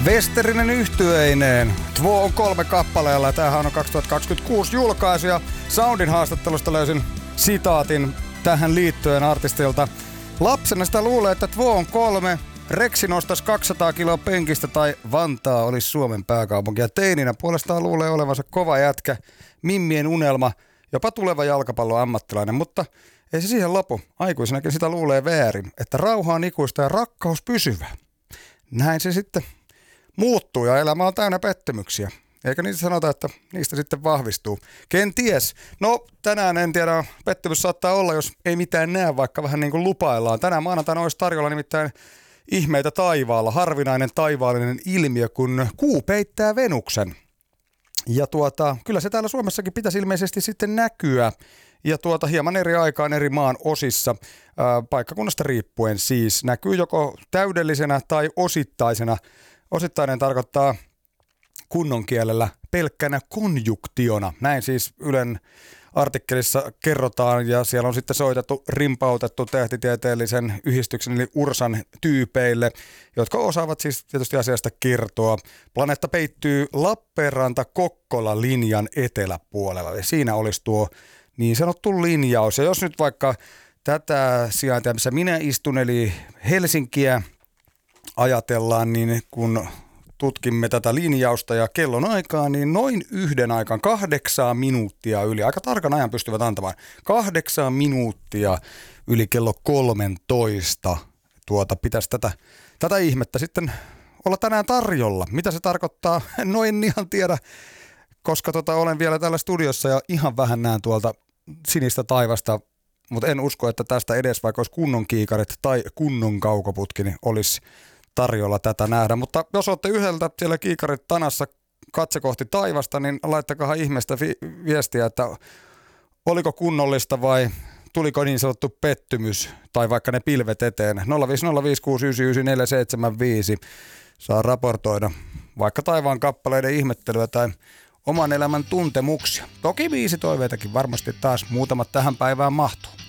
Westerinen yhtyeineen. Tvo on 3 kappaleella. Tämähän on 2026 julkaisu ja Soundin haastattelusta löysin sitaatin tähän liittyen artistilta. Lapsena sitä luulee, että Tvo on 3, Reksi nostaisi 200 kiloa penkistä tai Vantaa olisi Suomen pääkaupunki. Ja teininä puolestaan luulee olevansa kova jätkä, mimmien unelma, jopa tuleva jalkapallon ammattilainen, mutta ei se siihen lopu. Aikuisenakin sitä luulee väärin, että rauha on ikuista ja rakkaus pysyvä. Näin se sitten muuttuu ja elämä on täynnä pettymyksiä. Eikä niitä sanota, että niistä sitten vahvistuu. Kenties. No tänään en tiedä, pettymys saattaa olla, jos ei mitään näe, vaikka vähän niin kuin lupaillaan. Tänään maanantaina olisi tarjolla nimittäin ihmeitä taivaalla. Harvinainen taivaallinen ilmiö, kun kuu peittää Venuksen. Ja kyllä se täällä Suomessakin pitäisi ilmeisesti sitten näkyä. Ja hieman eri aikaan eri maan osissa, paikkakunnasta riippuen siis, näkyy joko täydellisenä tai osittaisena. Osittainen tarkoittaa kunnon kielellä pelkkänä konjunktiona. Näin siis Ylen artikkelissa kerrotaan ja siellä on sitten rimpautettu tähtitieteellisen yhdistyksen eli URSAn tyypeille, jotka osaavat siis tietysti asiasta kertoa. Planeetta peittyy Lappeenranta-Kokkola-linjan eteläpuolella ja siinä olisi tuo niin sanottu linjaus. Ja jos nyt vaikka tätä sijaintia, missä minä istun, eli Helsinkiä ajatellaan, niin kun tutkimme tätä linjausta ja kellon aikaa, niin noin 1 aikaan 8 minuuttia yli, aika tarkan ajan pystyvät antamaan, 8 minuuttia yli kello 13 pitäisi tätä ihmettä sitten olla tänään tarjolla. Mitä se tarkoittaa? No en ihan tiedä, koska olen vielä täällä studiossa ja ihan vähän näen tuolta sinistä taivasta, mutta en usko, että tästä edes vaikka olisi kunnon kiikarit tai kunnon kaukoputki, niin olisi tarjolla tätä nähdä. Mutta jos olette yhdeltä siellä kiikarit tanassa katse kohti taivasta, niin laittakaa ihmeestä viestiä, että oliko kunnollista vai tuliko niin sanottu pettymys tai vaikka ne pilvet eteen. 05056999475 saa raportoida vaikka taivaan kappaleiden ihmettelyä tai oman elämän tuntemuksia. Toki 5 toiveitakin varmasti taas muutamat tähän päivään mahtuu.